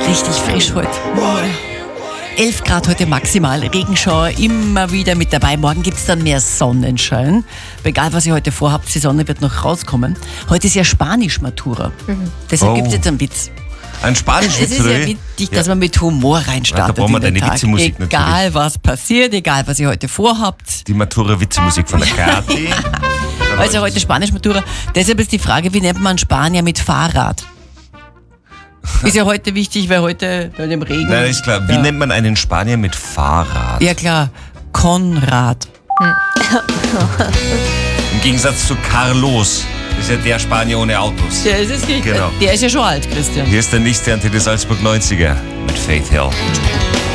Richtig frisch heute. 11 Grad heute maximal, Regenschauer immer wieder mit dabei. Morgen gibt es dann mehr Sonnenschein. Egal, was ihr heute vorhabt, die Sonne wird noch rauskommen. Heute ist ja Spanisch-Matura. Deshalb gibt es jetzt einen Witz. Ein Spanisch-Witz, Es ist ja wichtig, dass man mit Humor reinstartet. Da brauchen wir in den deine Tag. Witzemusik natürlich. Egal, was passiert, egal, was ihr heute vorhabt. Die Matura-Witzemusik von der Kathi. Also heute Spanisch-Matura. Deshalb ist die Frage, wie nennt man Spanier mit Fahrrad? Ist ja heute wichtig, weil heute bei dem Regen... Nein, ist klar. Wie nennt man einen Spanier mit Fahrrad? Ja klar, Konrad. Im Gegensatz zu Carlos. Das ist ja der Spanier ohne Autos. Der ist es nicht. Genau. Der ist ja schon alt, Christian. Hier ist der nächste Antenne Salzburg 90er mit Faith Hill.